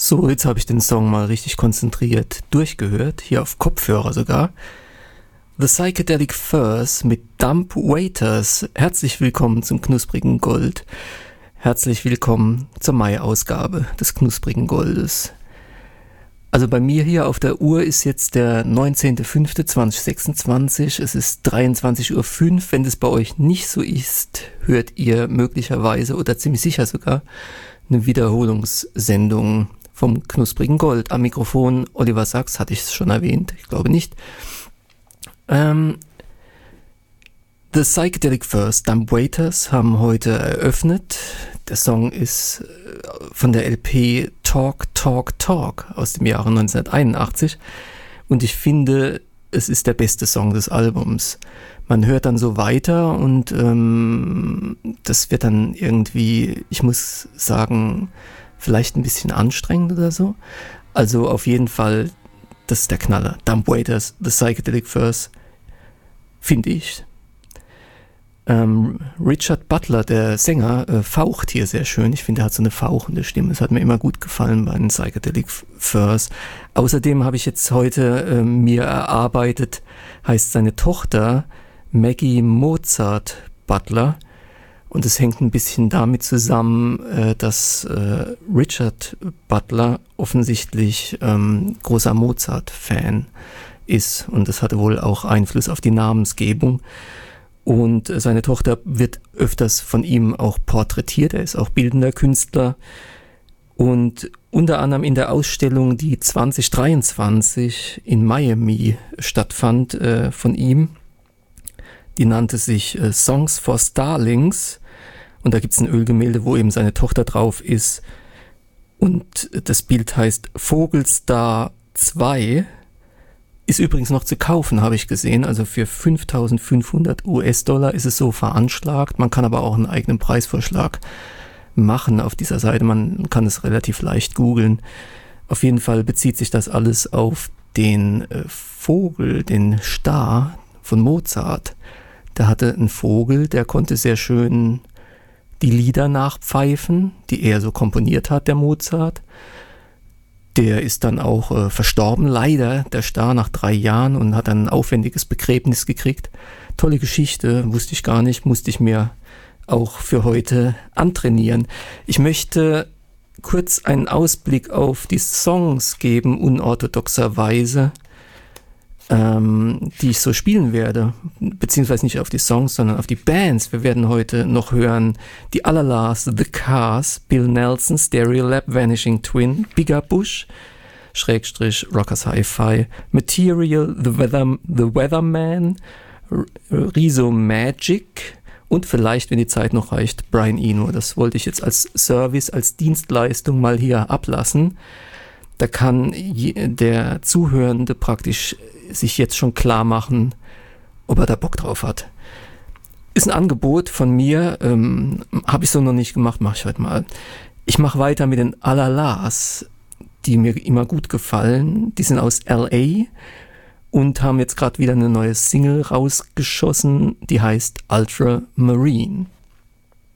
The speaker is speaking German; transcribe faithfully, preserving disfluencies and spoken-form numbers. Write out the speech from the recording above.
So, jetzt habe ich den Song mal richtig konzentriert durchgehört, hier auf Kopfhörer sogar. The Psychedelic Furs mit Dumb Waiters. Herzlich willkommen zum knusprigen Gold. Herzlich willkommen zur Mai-Ausgabe des knusprigen Goldes. Also bei mir hier auf der Uhr ist jetzt der neunzehnter fünfter zweitausendsechsundzwanzig. Es ist dreiundzwanzig Uhr fünf. Wenn das bei euch nicht so ist, hört ihr möglicherweise oder ziemlich sicher sogar eine Wiederholungssendung vom knusprigen Gold. Am Mikrofon Oliver Sachs, hatte ich es schon erwähnt? Ich glaube nicht. Ähm, The Psychedelic Furs, Dumb Waiters, haben heute eröffnet. Der Song ist von der L P Talk, Talk, Talk aus dem Jahre neunzehnhunderteinundachtzig und ich finde, es ist der beste Song des Albums. Man hört dann so weiter und ähm, das wird dann irgendwie, ich muss sagen, vielleicht ein bisschen anstrengend oder so. Also auf jeden Fall, das ist der Knaller. Dumb Waiters, The Psychedelic Furs, finde ich. Ähm, Richard Butler, der Sänger, äh, faucht hier sehr schön. Ich finde, er hat so eine fauchende Stimme. Das hat mir immer gut gefallen bei den Psychedelic Furs. Außerdem habe ich jetzt heute äh, mir erarbeitet, heißt seine Tochter Maggie Mozart Butler. Und es hängt ein bisschen damit zusammen, äh, dass äh, Richard Butler offensichtlich ähm, großer Mozart-Fan ist. Und das hatte wohl auch Einfluss auf die Namensgebung. Und seine Tochter wird öfters von ihm auch porträtiert. Er ist auch bildender Künstler. Und unter anderem in der Ausstellung, die zwanzig dreiundzwanzig in Miami stattfand, äh, von ihm, die nannte sich äh, Songs for Starlings. Und da gibt es ein Ölgemälde, wo eben seine Tochter drauf ist. Und das Bild heißt Vogelstar zwei. Ist übrigens noch zu kaufen, habe ich gesehen. Also für fünftausendfünfhundert US-Dollar ist es so veranschlagt. Man kann aber auch einen eigenen Preisvorschlag machen auf dieser Seite. Man kann es relativ leicht googeln. Auf jeden Fall bezieht sich das alles auf den äh, Vogel, den Star von Mozart. Der hatte einen Vogel, der konnte sehr schön die Lieder nachpfeifen, die er so komponiert hat, der Mozart. Der ist dann auch äh, verstorben, leider, der Star, nach drei Jahren und hat dann ein aufwendiges Begräbnis gekriegt. Tolle Geschichte, wusste ich gar nicht, musste ich mir auch für heute antrainieren. Ich möchte kurz einen Ausblick auf die Songs geben, unorthodoxerweise, ähm, die ich so spielen werde, beziehungsweise nicht auf die Songs, sondern auf die Bands. Wir werden heute noch hören die Allerlars, The Cars, Bill Nelson, Stereolab, Vanishing Twin, Bigger Bush, Schrägstrich, Rockers Hi-Fi, Material, The, Weather, The Weatherman, Riso Magic und vielleicht, wenn die Zeit noch reicht, Brian Eno. Das wollte ich jetzt als Service, als Dienstleistung mal hier ablassen. Da kann der Zuhörende praktisch sich jetzt schon klar machen, ob er da Bock drauf hat. Ist ein Angebot von mir, ähm, habe ich so noch nicht gemacht, mache ich heute mal. Ich mache weiter mit den Allerlars, die mir immer gut gefallen. Die sind aus L A und haben jetzt gerade wieder eine neue Single rausgeschossen, die heißt Ultramarine.